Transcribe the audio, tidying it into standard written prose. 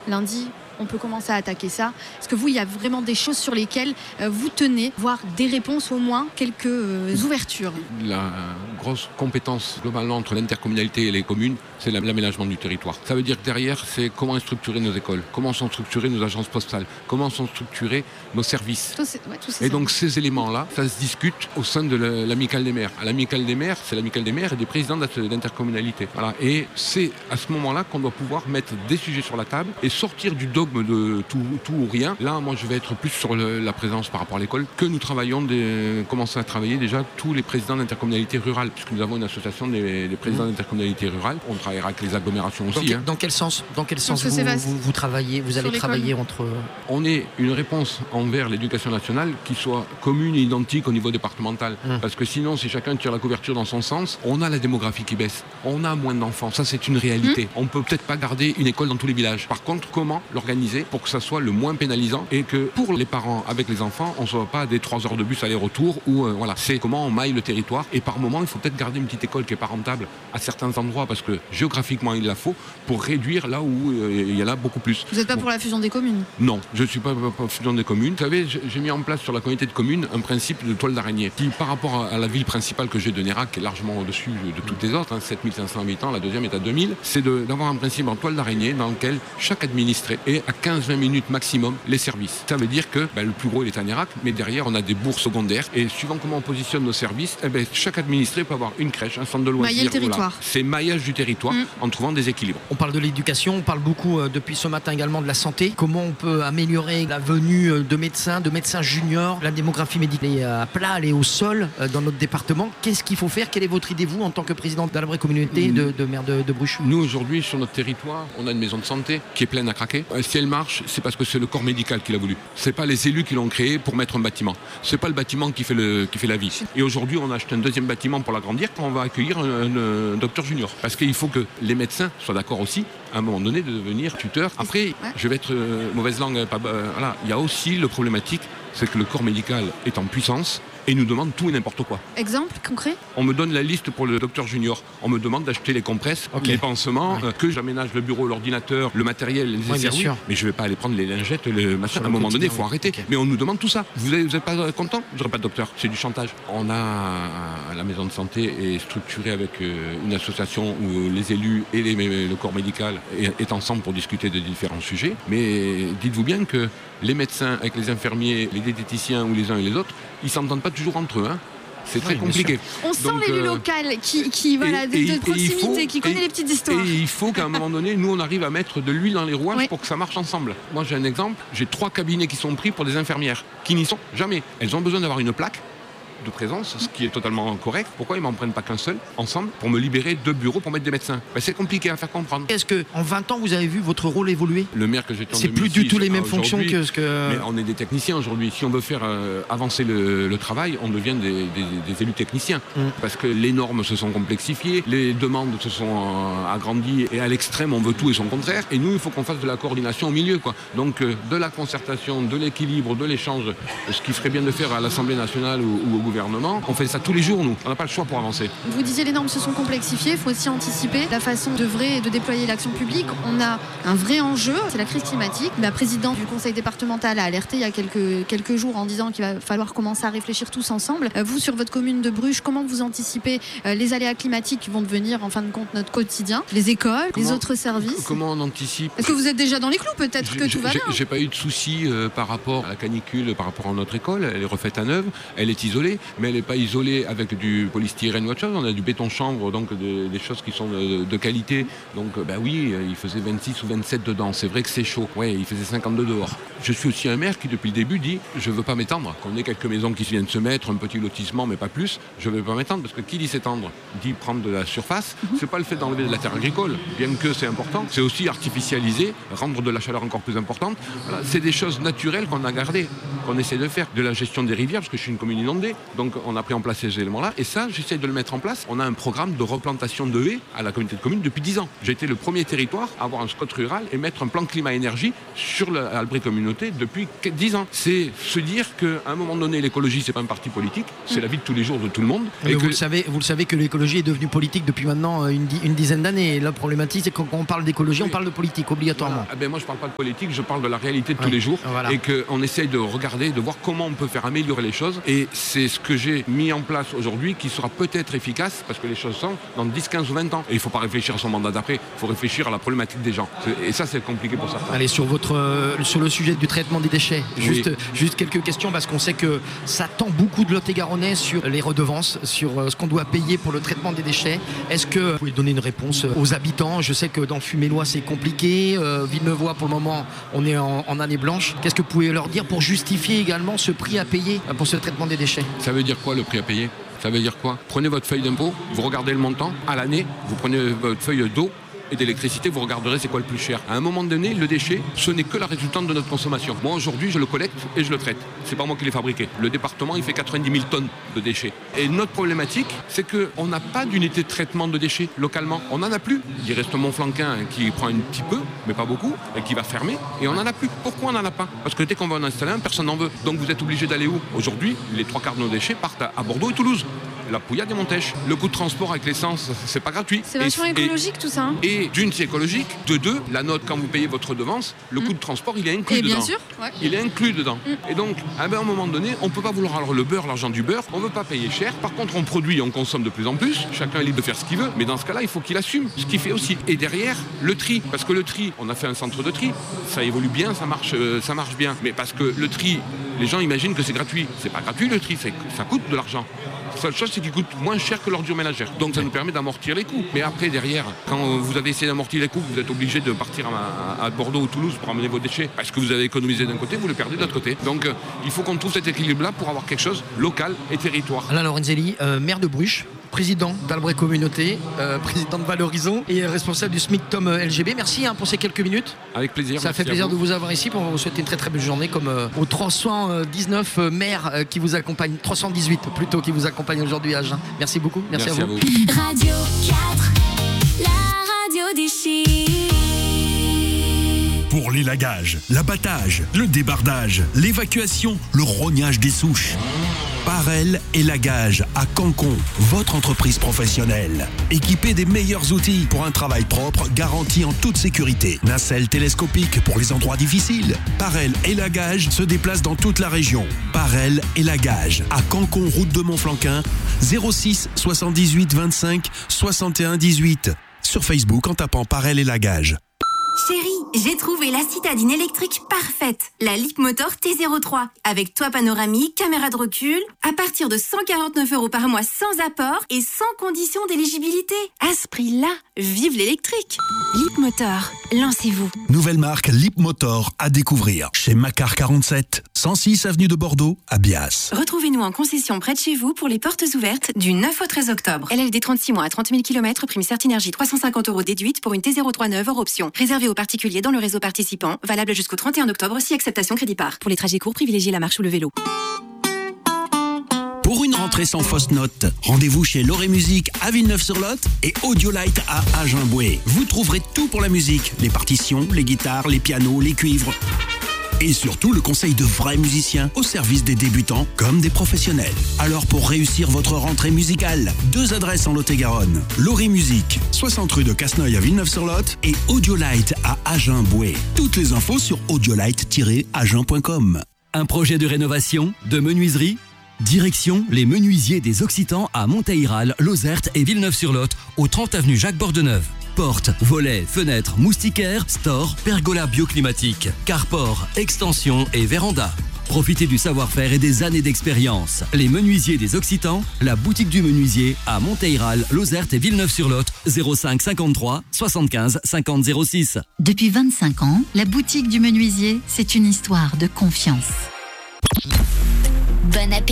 lundi, on peut commencer à attaquer ça. Est-ce que vous, il y a vraiment des choses sur lesquelles vous tenez, voire des réponses, au moins quelques ouvertures? La grosse compétence globalement entre l'intercommunalité et les communes, c'est l'aménagement du territoire. Ça veut dire que derrière, c'est comment structurer nos écoles, comment sont structurées nos agences postales, comment sont structurés nos services. Et donc ces éléments-là, ça se discute au sein de l'amicale des maires. À l'amicale des maires, c'est l'amicale des maires et des présidents d'intercommunalité. Voilà. Et c'est à ce moment-là qu'on doit pouvoir mettre des sujets sur la table et sortir du dogme de tout ou rien. Là, moi, je vais être plus sur la présence par rapport à l'école, que nous commençons à travailler déjà tous les présidents d'intercommunalités rurales, puisque nous avons une association des présidents d'intercommunalités rurales. On travaillera avec les agglomérations aussi. Dans quel sens vous travaillez, vous allez travailler entre... On est une réponse envers l'éducation nationale qui soit commune et identique au niveau départemental. Parce que sinon, si chacun tire la couverture dans son sens, on a la démographie qui baisse. On a moins d'enfants. Ça, c'est une réalité. On peut peut-être pas garder une école dans tous les villages. Par contre, comment l'organiser pour que ça soit le moins pénalisant et que pour les parents avec les enfants, on ne soit pas des 3 heures de bus aller-retour ou voilà. C'est comment on maille le territoire et par moment, il faut peut-être garder une petite école qui n'est pas rentable à certains endroits parce que géographiquement, il la faut pour réduire là où il y en a beaucoup plus. Vous n'êtes pas pour la fusion des communes? Non, je ne suis pas pour la fusion des communes. Vous savez, j'ai mis en place sur la communauté de communes un principe de toile d'araignée qui, par rapport à la ville principale que j'ai de Nérac, qui est largement au-dessus de toutes les autres, 7500 habitants, la deuxième est à 2000, c'est d'avoir un principe en toile d'araignée dans lequel chaque administré est à 15-20 minutes maximum les services. Ça veut dire que le plus gros il est à Nérac, mais derrière on a des bourgs secondaires et suivant comment on positionne nos services, chaque administré peut avoir une crèche, un centre de loisirs. Mailler le territoire. Voilà. C'est maillage du territoire en trouvant des équilibres. On parle de l'éducation, on parle beaucoup depuis ce matin également de la santé. Comment on peut améliorer la venue de médecins juniors, la démographie médicale est à plat, elle est au sol dans notre département. Qu'est-ce qu'il faut faire? Quelle est votre idée, vous, en tant que président de la vraie communauté de maire de Bruches? Nous, aujourd'hui, sur notre territoire, on a une maison de santé qui est pleine à craquer. Si elle marche, c'est parce que c'est le corps médical qui l'a voulu. C'est pas les élus qui l'ont créé pour mettre un bâtiment. C'est pas le bâtiment qui fait la vie. Et aujourd'hui, on a acheté un deuxième bâtiment pour l'agrandir quand on va accueillir un docteur junior. Parce qu'il faut que les médecins soient d'accord aussi, à un moment donné, de devenir tuteur. Après, je vais être mauvaise langue. Voilà. Il y a aussi le problématique, c'est que le corps médical est en puissance et nous demande tout et n'importe quoi. Exemple concret? On me donne la liste pour le docteur junior. On me demande d'acheter les compresses, les pansements, que j'aménage le bureau, l'ordinateur, le matériel nécessaire. Mais je ne vais pas aller prendre les lingettes, le machin. À un moment donné, il faut arrêter. Mais on nous demande tout ça. Vous n'êtes pas content? Vous n'aurez pas de docteur. C'est du chantage. On a la maison de santé est structurée avec une association où les élus et le corps médical est ensemble pour discuter de différents sujets. Mais dites-vous bien que les médecins avec les infirmiers, les diététiciens ou les uns et les autres, ils ne s'entendent pas toujours entre eux. C'est très compliqué. On sent l'élu local qui de proximité, qui connaît les petites histoires. Et il faut qu'à un moment donné, nous, on arrive à mettre de l'huile dans les rouages pour que ça marche ensemble. Moi, j'ai un exemple. J'ai 3 cabinets qui sont pris pour des infirmières qui n'y sont jamais. Elles ont besoin d'avoir une plaque de présence, ce qui est totalement correct. Pourquoi ils m'en prennent pas qu'un seul ensemble pour me libérer 2 bureaux pour mettre des médecins? C'est compliqué à faire comprendre. Est-ce que en 20 ans vous avez vu votre rôle évoluer? Le maire que j'étais en 2006, c'est plus du tout les mêmes fonctions que ce que... Mais on est des techniciens aujourd'hui. Si on veut faire avancer le travail, on devient des élus techniciens. Parce que les normes se sont complexifiées, les demandes se sont agrandies et à l'extrême on veut tout et son contraire. Et nous, il faut qu'on fasse de la coordination au milieu, quoi. Donc de la concertation, de l'équilibre, de l'échange, ce qui ferait bien de faire à l'Assemblée nationale ou au gouvernement. On fait ça tous les jours, nous. On n'a pas le choix pour avancer. Vous disiez les normes se sont complexifiées, il faut aussi anticiper la façon d'œuvrer et de déployer l'action publique. On a un vrai enjeu, c'est la crise climatique. La présidente du conseil départemental a alerté il y a quelques jours en disant qu'il va falloir commencer à réfléchir tous ensemble. Vous, sur votre commune de Bruches, comment vous anticipez les aléas climatiques qui vont devenir en fin de compte notre quotidien? Les écoles, les autres services? Comment on anticipe? Est-ce que vous êtes déjà dans les clous? Peut-être que tout va bien. J'ai pas eu de soucis par rapport à la canicule, par rapport à notre école. Elle est refaite à neuf, elle est isolée, mais elle n'est pas isolée avec du polystyrène ou autre chose. On a du béton chanvre, donc des choses qui sont de qualité. Donc oui, il faisait 26 ou 27 dedans. C'est vrai que c'est chaud. Ouais, il faisait 52 dehors. Je suis aussi un maire qui, depuis le début, dit je veux pas m'étendre. Qu'on ait quelques maisons qui viennent se mettre, un petit lotissement, mais pas plus, je veux pas m'étendre. Parce que qui dit s'étendre dit prendre de la surface. C'est pas le fait d'enlever de la terre agricole, bien que c'est important. C'est aussi artificialiser, rendre de la chaleur encore plus importante. Voilà, c'est des choses naturelles qu'on a gardées, qu'on essaie de faire. De la gestion des rivières, parce que je suis une commune inondée. Donc on a pris en place ces éléments-là. Et ça, j'essaie de le mettre en place. On a un programme de replantation de haies à la communauté de communes depuis 10 ans. J'ai été le premier territoire à avoir un SCOT rural et mettre un plan climat-énergie sur l'Albret communauté depuis 10 ans. C'est se dire qu'à un moment donné, l'écologie, c'est pas un parti politique, c'est la vie de tous les jours de tout le monde. Mais vous le savez que l'écologie est devenue politique depuis maintenant une dizaine d'années. Et la problématique, c'est que quand on parle d'écologie, on parle de politique obligatoirement. Voilà. Moi, je parle pas de politique, je parle de la réalité de tous les jours. Voilà. Et qu'on essaye de regarder, de voir comment on peut faire améliorer les choses. Et c'est ce que j'ai mis en place aujourd'hui qui sera peut-être efficace parce que les choses sont dans 10, 15 ou 20 ans. Et il ne faut pas réfléchir à son mandat d'après, il faut réfléchir à la problématique des gens. Et ça, c'est compliqué pour certains. Allez, sur le sujet du traitement des déchets, juste quelques questions parce qu'on sait que ça tend beaucoup de Lot-et-Garonnais sur les redevances, sur ce qu'on doit payer pour le traitement des déchets. Est-ce que vous pouvez donner une réponse aux habitants? Je sais que dans Fumélois, c'est compliqué. Villeneuvois, pour le moment, on est en année blanche. Qu'est-ce que vous pouvez leur dire pour justifier également ce prix à payer pour ce traitement des déchets? Ça veut dire quoi le prix à payer? Ça veut dire quoi? Prenez votre feuille d'impôt, vous regardez le montant, à l'année, vous prenez votre feuille d'eau et d'électricité, vous regarderez c'est quoi le plus cher. À un moment donné, le déchet, ce n'est que la résultante de notre consommation. Moi, aujourd'hui, je le collecte et je le traite. C'est pas moi qui l'ai fabriqué. Le département, il fait 90 000 tonnes de déchets. Et notre problématique, c'est qu'on n'a pas d'unité de traitement de déchets localement. On n'en a plus. Il reste Montflanquin qui prend un petit peu, mais pas beaucoup, et qui va fermer. Et on n'en a plus. Pourquoi on n'en a pas? Parce que dès qu'on va en installer un, personne n'en veut. Donc vous êtes obligé d'aller où? Aujourd'hui, les 3/4 de nos déchets partent à Bordeaux et Toulouse. La Pouillade et Montèche. Le coût de transport avec l'essence, c'est pas gratuit. C'est vachement écologique tout ça. Hein. Et d'une, c'est écologique. De deux, la note, quand vous payez votre redevance, le coût de transport, il est inclus dedans. Bien sûr. Ouais. Il est inclus dedans. Et donc, à un moment donné, on ne peut pas vouloir alors le beurre, l'argent du beurre. On ne veut pas payer cher. Par contre, on produit, on consomme de plus en plus. Chacun est libre de faire ce qu'il veut. Mais dans ce cas-là, il faut qu'il assume ce qu'il fait aussi. Et derrière, le tri. Parce que le tri, on a fait un centre de tri. Ça évolue bien, ça marche bien. Mais parce que le tri, les gens imaginent que c'est gratuit. C'est pas gratuit le tri, ça coûte de l'argent. La seule chose, c'est qu'il coûte moins cher que l'ordure ménagère. Donc ça nous permet d'amortir les coûts. Mais après, derrière, quand vous avez essayé d'amortir les coûts, vous êtes obligé de partir à Bordeaux ou Toulouse pour amener vos déchets. Parce que vous avez économisé d'un côté, vous le perdez de l'autre côté. Donc il faut qu'on trouve cet équilibre-là pour avoir quelque chose local et territoire. Alain Lorenzelli, maire de Bruches, président d'Albret Communauté, président de Valorisons et responsable du SMIC-TOM LGB. Merci pour ces quelques minutes. Avec plaisir. Ça fait plaisir de vous avoir ici pour vous souhaiter une très très belle journée comme aux 319 maires qui vous accompagnent, 318 plutôt qui vous accompagnent aujourd'hui à Agen. Merci beaucoup. Merci à vous. Radio 4, la radio des Chics. Pour l'élagage, l'abattage, le débardage, l'évacuation, le rognage des souches. Parel Élagage à Cancon, votre entreprise professionnelle. Équipée des meilleurs outils pour un travail propre, garanti en toute sécurité. Nacelle télescopique pour les endroits difficiles. Parel Élagage se déplace dans toute la région. Parel Élagage à Cancon, route de Montflanquin, 06 78 25 61 18. Sur Facebook en tapant Parel Élagage. Chérie, j'ai trouvé la citadine électrique parfaite. La Leapmotor T03. Avec toit panoramique, caméra de recul. À partir de 149 € par mois sans apport et sans condition d'éligibilité. À ce prix-là, vive l'électrique. Leapmotor, lancez-vous. Nouvelle marque Leapmotor à découvrir chez Macar 47, 106 avenue de Bordeaux à Bias. Retrouvez-nous en concession près de chez vous pour les portes ouvertes du 9 au 13 octobre. LLD 36 mois à 30 000 km, prime Certinergie 350 € déduite pour une T03 neuve hors option. Réservé aux particuliers dans le réseau participant, valable jusqu'au 31 octobre si acceptation crédit par. Pour les trajets courts, privilégiez la marche ou le vélo. Pour une rentrée sans fausse note, rendez-vous chez Loré Musique à Villeneuve-sur-Lot et Audiolight à Agen-Boué. Vous trouverez tout pour la musique, les partitions, les guitares, les pianos, les cuivres. Et surtout le conseil de vrais musiciens au service des débutants comme des professionnels. Alors pour réussir votre rentrée musicale, 2 adresses en Lot-et-Garonne. Loré Musique, 60 rue de Casneuil à Villeneuve-sur-Lot et Audiolight à Agen-Boué. Toutes les infos sur audiolight-agen.com. Un projet de rénovation, de menuiserie? Direction les menuisiers des Occitans à Montehirals, Lozerte et Villeneuve-sur-Lot, au 30 avenue Jacques Bordeneuve. Portes, volets, fenêtres, moustiquaires, stores, pergola bioclimatique, carport, extension et véranda. Profitez du savoir-faire et des années d'expérience. Les menuisiers des Occitans, la boutique du menuisier à Montehirals, Lozerte et Villeneuve-sur-Lot, 05 53 75 50 06. Depuis 25 ans, la boutique du menuisier, c'est une histoire de confiance. Bon appétit.